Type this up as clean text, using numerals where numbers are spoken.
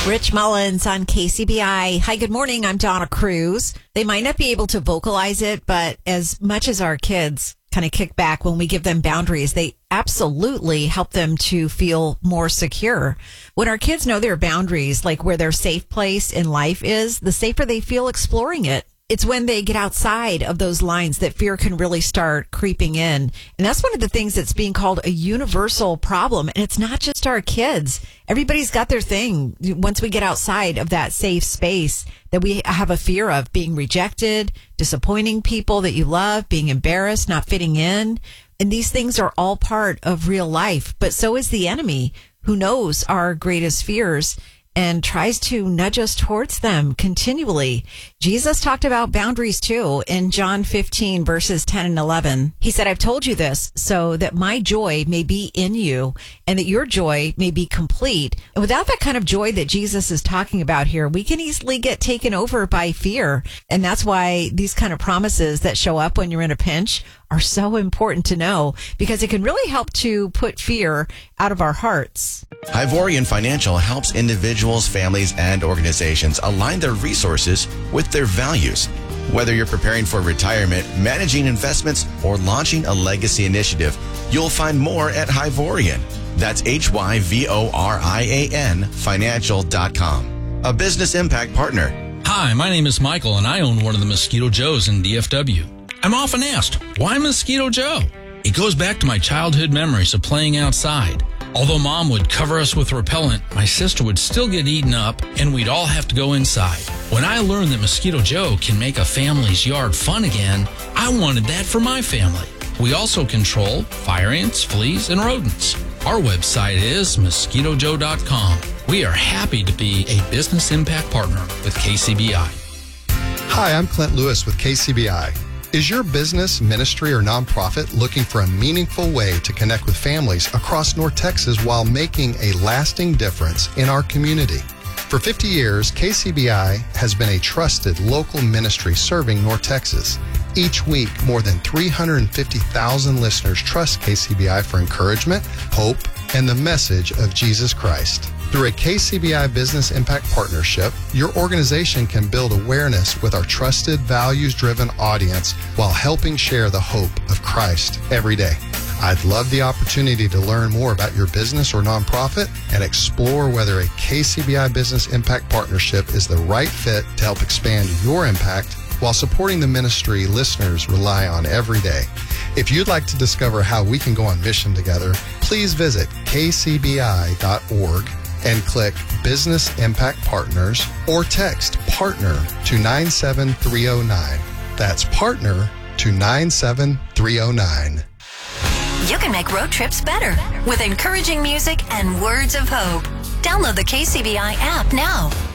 Rich Mullins on KCBI. Hi, good morning. I'm Donna Cruz. They might not be able to vocalize it, but as much as our kids kind of kick back when we give them boundaries, they absolutely help them to feel more secure. When our kids know their boundaries, like where their safe place in life is, the safer they feel exploring it. It's when they get outside of those lines that fear can really start creeping in. And that's one of the things that's being called a universal problem. And it's not just our kids. Everybody's got their thing. Once we get outside of that safe space that we have a fear of being rejected, disappointing people that you love, being embarrassed, not fitting in. And these things are all part of real life. But so is the enemy, who knows our greatest fears and tries to nudge us towards them continually. Jesus talked about boundaries too in John 15 verses 10 and 11. He said, I've told you this so that my joy may be in you and that your joy may be complete. And without that kind of joy that Jesus is talking about here, we can easily get taken over by fear. And that's why these kind of promises that show up when you're in a pinch are so important to know, because it can really help to put fear out of our hearts. Ivorian Financial helps individuals, families, and organizations align their resources with their values. Whether you're preparing for retirement, managing investments, or launching a legacy initiative, you'll find more at Ivorian. That's HYVORIAN Financial.com. A business impact partner. Hi, my name is Michael, and I own one of the Mosquito Joes in DFW. I'm often asked, why Mosquito Joe? It goes back to my childhood memories of playing outside. Although Mom would cover us with repellent, my sister would still get eaten up, and we'd all have to go inside. When I learned that Mosquito Joe can make a family's yard fun again, I wanted that for my family. We also control fire ants, fleas, and rodents. Our website is mosquitojoe.com. We are happy to be a business impact partner with KCBI. Hi, I'm Clint Lewis with KCBI. Is your business, ministry, or nonprofit looking for a meaningful way to connect with families across North Texas while making a lasting difference in our community? For 50 years, KCBI has been a trusted local ministry serving North Texas. Each week, more than 350,000 listeners trust KCBI for encouragement, hope, and the message of Jesus Christ. Through a KCBI Business Impact Partnership, your organization can build awareness with our trusted, values-driven audience while helping share the hope of Christ every day. I'd love the opportunity to learn more about your business or nonprofit and explore whether a KCBI Business Impact Partnership is the right fit to help expand your impact while supporting the ministry listeners rely on every day. If you'd like to discover how we can go on mission together, please visit kcbi.org and click Business Impact Partners or text PARTNER to 97309. That's PARTNER to 97309. You can make road trips better with encouraging music and words of hope. Download the KCBI app now.